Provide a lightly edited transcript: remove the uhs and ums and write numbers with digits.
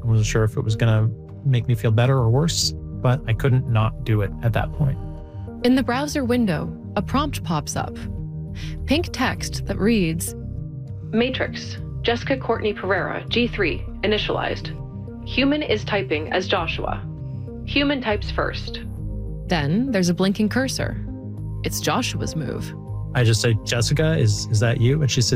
I wasn't sure if it was going to make me feel better or worse, but I couldn't not do it at that point. In the browser window, a prompt pops up. Pink text that reads, Matrix, Jessica Courtney Pereira, G3, initialized. Human is typing as Joshua. Human types first. Then there's a blinking cursor. It's Joshua's move. I just say, Jessica, is that you? And she says,